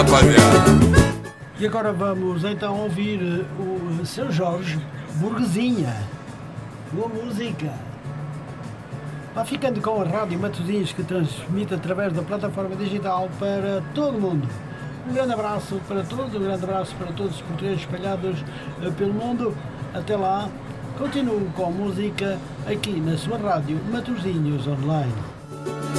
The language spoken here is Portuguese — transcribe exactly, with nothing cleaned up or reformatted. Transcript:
rapaziada. E agora vamos então ouvir o seu Jorge Burguesinha. Boa música. Vá ficando com a Rádio Matosinhos, que transmite através da plataforma digital para todo o mundo. Um grande abraço para todos, um grande abraço para todos os portugueses espalhados pelo mundo. Até lá, continuo com música aqui na sua rádio Matosinhos Online.